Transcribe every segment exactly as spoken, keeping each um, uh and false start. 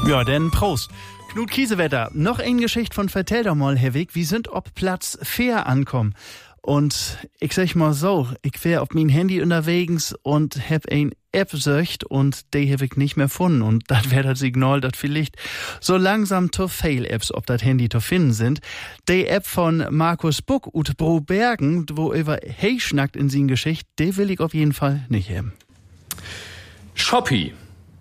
Ja, denn Prost. Knut Kiesewetter, noch eine Geschichte von Vertell doch mal, Herr Weg, wie sind ob Platz vier ankommen. Und ich sag mal so, ich wär auf mein Handy unterwegs und hab ein App söcht und die hab ich nicht mehr gefunden. Und das wär das Signal, dat vielleicht so langsam to Fail-Apps auf dat Handy zu finden sind. Die App von Markus Buck ut Bro Bergen, wo über hey schnackt in sin Geschichte, die will ich auf jeden Fall nicht haben. Shoppi.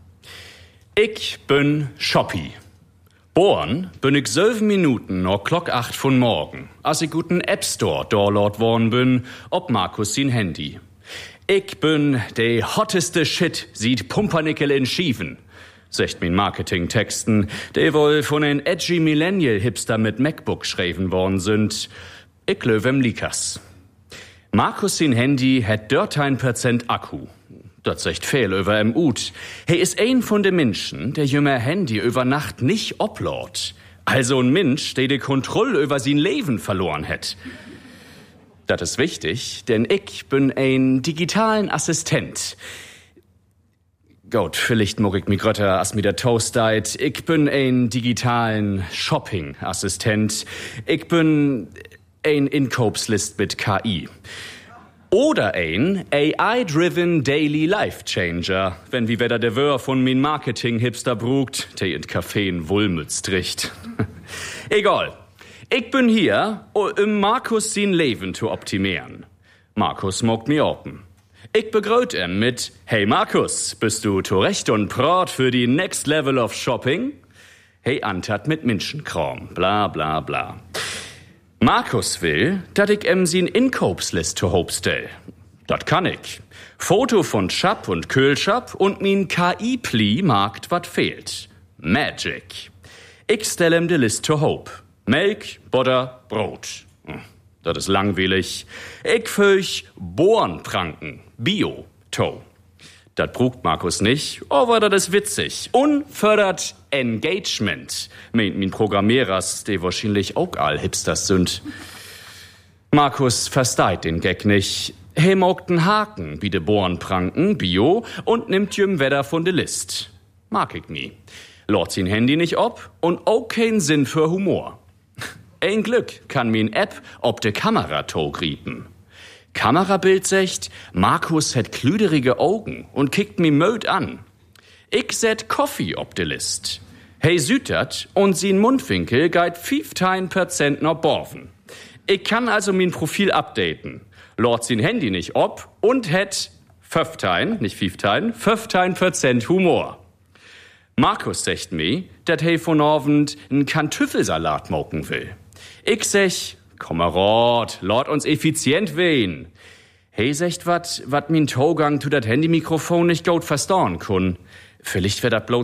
Ich bin Shoppi. Born bin ich sieben Minuten noch Glock acht von morgen, als ich guten App Store download worden bin, ob Markus sin Handy. Ich bin de hotteste Shit, sieht Pumpernickel in Schiefen, sagt min Marketingtexten, de wohl von ein edgy Millennial-Hipster mit MacBook schreiben worden sind. Ich löwem Likas. Markus sin Handy hat dreizehn Prozent Akku. Das sagt viel über em Ut. He is ein von de Menschen, der jümmer Handy über Nacht nicht upload. Also ein Mensch, der die Kontrolle über sein Leben verloren hat. Das ist wichtig, denn ich bin ein digitalen Assistent. Gott, vielleicht mag ich mich grötter, als mir der Toast deit. Ich bin ein digitalen Shopping-Assistent. Ich bin ein Inkaufslist mit K I. Oder ein A I-driven Daily Life Changer, wenn wie weder der Wör von min Marketing-Hipster brugt, der in Café in Wulmütz tricht. Egal. Ich bin hier, um Markus sin Leben zu optimieren. Markus mogt mir open. Ich begrüß ihn mit, hey Markus, bist du zurecht und prot für die Next Level of Shopping? Hey Antat mit Menschenkram, bla bla bla. Markus will, dat ich em sin Inkaufslist zu hob stell. Dat kann ich. Foto von Schap und Kühlschap und min K I-Pli markt wat fehlt. Magic. Ich stell em de List zu hob. Melk, Butter, Brot. Dat is langweilig. Ich fürch Bornpranken, Bio, to. Dat brugt Markus nicht, aber dat is witzig. Unfördert Engagement, meint min Programmierers, die wahrscheinlich auch all Hipsters sind. Markus versteht den Gag nicht. He mogt n Haken, wie de Bornpranken, Bio, und nimmt jüm Wetter von de List. Mag ich nie. Lort sin Handy nicht ob und auch kein Sinn für Humor. Ein Glück kann min App ob de Kamera to griepen. Kamerabild secht, Markus hat klüderige Augen und kickt mi möd an. Ich set Coffee ob de List. Hey sütert und sin Mundwinkel geit fünfzehn Prozent noch borven. Ich kann also min Profil updaten. Lort sin Handy nicht ob und het fünfzehn, nicht fünfzehn, fünfzehn Prozent Humor. Markus secht mi, dat hey von Abend n Kantüffelsalat moken will. Ich sech, Kamerad, lord uns effizient wehen. Hey, secht wat, wat min Togang zu dat Handymikrofon nicht gut verstauen kun. Vielleicht wird dat bloß